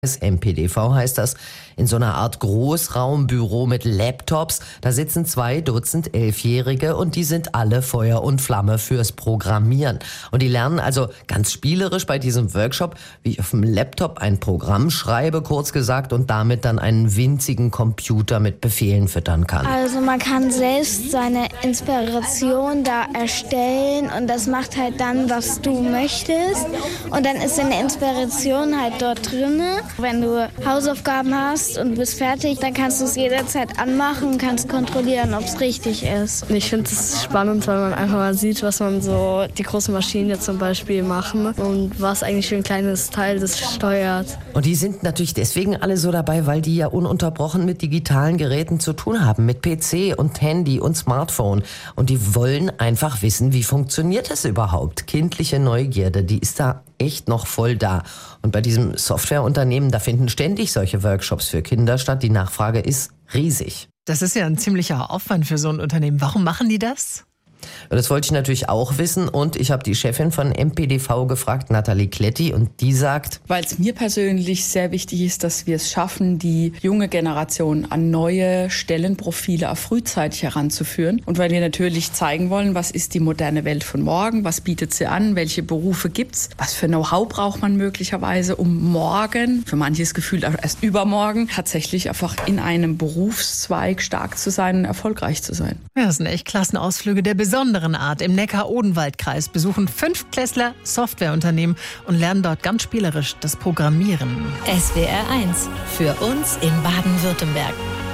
MPDV heißt das, in so einer Art Großraumbüro mit Laptops. Da sitzen 2 Dutzend 11-Jährige und die sind alle Feuer und Flamme fürs Programmieren. Und die lernen also ganz spielerisch bei diesem Workshop, wie ich auf dem Laptop ein Programm schreibe, kurz gesagt, und damit dann einen winzigen Computer mit Befehlen füttern kann. Also man kann selbst seine Inspiration da erstellen und das macht halt dann, was du möchtest. Und dann ist deine Inspiration halt dort drinne. Wenn du Hausaufgaben hast und bist fertig, dann kannst du es jederzeit anmachen und kannst kontrollieren, ob es richtig ist. Ich finde es spannend, weil man einfach mal sieht, was man so die großen Maschinen jetzt zum Beispiel machen und was eigentlich für ein kleines Teil das steuert. Und die sind natürlich deswegen alle so dabei, weil die ja ununterbrochen mit digitalen Geräten zu tun haben, mit PC und Handy und Smartphone. Und die wollen einfach wissen, wie funktioniert das überhaupt? Kindliche Neugierde, die ist da echt noch voll da. Und bei diesem Softwareunternehmen, da finden ständig solche Workshops für Kinder statt. Die Nachfrage ist riesig. Das ist ja ein ziemlicher Aufwand für so ein Unternehmen. Warum machen die das? Das wollte ich natürlich auch wissen und ich habe die Chefin von MPDV gefragt, Nathalie Kletti, und die sagt: Weil es mir persönlich sehr wichtig ist, dass wir es schaffen, die junge Generation an neue Stellenprofile auch frühzeitig heranzuführen. Und weil wir natürlich zeigen wollen, was ist die moderne Welt von morgen, was bietet sie an, welche Berufe gibt's, was für Know-how braucht man möglicherweise, um morgen, für manches Gefühl auch erst übermorgen, tatsächlich einfach in einem Berufszweig stark zu sein und erfolgreich zu sein. Ja, das sind echt Klassenausflüge der besonderen Art. Im Neckar-Odenwald-Kreis besuchen 5-Klässler Softwareunternehmen und lernen dort ganz spielerisch das Programmieren. SWR 1 für uns in Baden-Württemberg.